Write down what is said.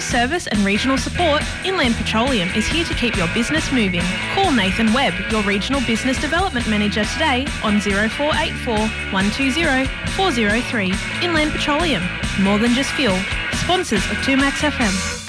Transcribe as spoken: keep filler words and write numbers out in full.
full service and regional support, Inland Petroleum is here to keep your business moving. Call Nathan Webb, your Regional Business Development Manager today on zero four eight four, one two zero, four zero three. Inland Petroleum, more than just fuel. Sponsors of two Max F M.